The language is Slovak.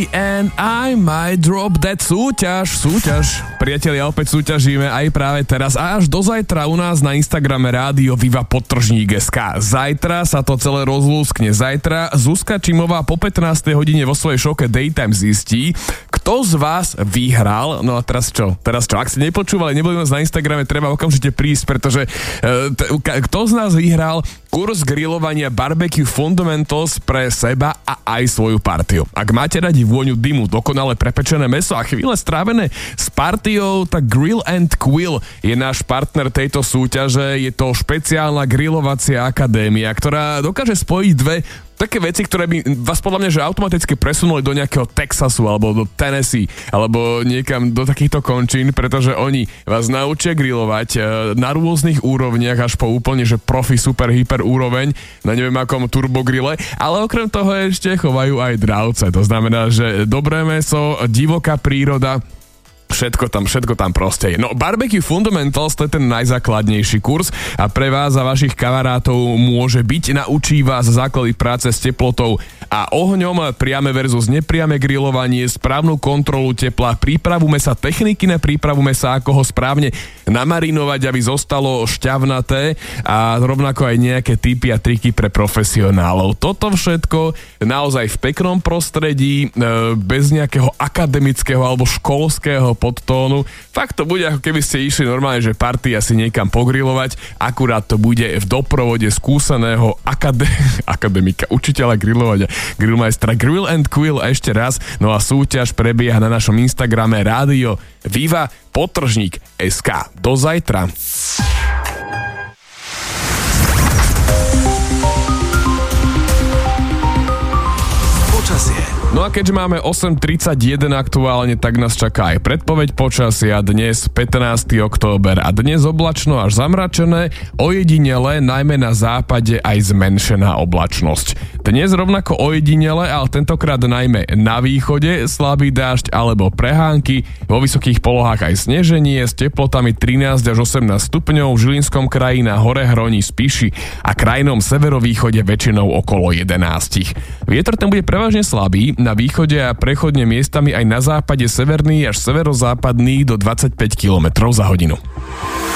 And I might drop that súťaž. Priatelia, opäť súťažíme aj práve teraz a až do zajtra u nás na Instagrame Rádio Viva_SK. Zajtra sa to celé rozlúskne. Zajtra Zuzka Čimová po 15. hodine vo svojej šovke Daytime zistí, kto z vás vyhral. No a teraz čo? Ak ste nepočúvali, neboli nás na Instagrame, treba okamžite prísť, pretože kto z nás vyhral kurz grilovania Barbecue Fundamentals pre seba a aj svoju partiu. Ak máte radi vôňu dymu, dokonale prepečené mäso a chvíle strávené s partiou, tak Grill and Quill je náš partner tejto súťaže. Je to špeciálna grilovacia akadémia, ktorá dokáže spojiť dve také veci, ktoré by vás podľa mňa že automaticky presunuli do nejakého Texasu alebo do Tennessee alebo niekam do takýchto končín, pretože oni vás naučia grilovať na rôznych úrovniach až po úplne že profi, super, hyper úroveň na neviem akom turbogrille, ale okrem toho ešte chovajú aj dravce. To znamená, že dobré mäso, divoká príroda, všetko tam proste je. No, Barbecue Fundamentals, to je ten najzákladnejší kurz a pre vás a vašich kamarátov môže byť. Naučí vás základy práce s teplotou a ohňom, priame versus nepriame grilovanie, správnu kontrolu tepla, prípravu mäsa, techniky na prípravu mäsa, ako ho správne namarinovať, aby zostalo šťavnaté a rovnako aj nejaké tipy a triky pre profesionálov. Toto všetko naozaj v peknom prostredí, bez nejakého akademického alebo školského podtónu. Fakt to bude, ako keby ste išli normálne, že party asi niekam pogrilovať, akurát to bude v doprovode skúseného akademika, učiteľa grilovania, grillmajstra Grill and Quill ešte raz. No a súťaž prebieha na našom Instagrame Rádio Viva_SK. Do zajtra. No a keďže máme 8:31 aktuálne, tak nás čaká aj predpoveď počasia dnes 15. október a dnes oblačno až zamračené, ojedinele najmä na západe aj zmenšená oblačnosť. Dnes rovnako ojedinele, ale tentokrát najmä na východe slabý dážď alebo prehánky, vo vysokých polohách aj sneženie s teplotami 13 až 18 stupňov, v Žilinskom kraji na hore hroní Spiši a krajnom severovýchode väčšinou okolo 11. Vietor ten bude prevažne slabý, na východe a prechodne miestami aj na západe severný až severozápadný do 25 km za hodinu.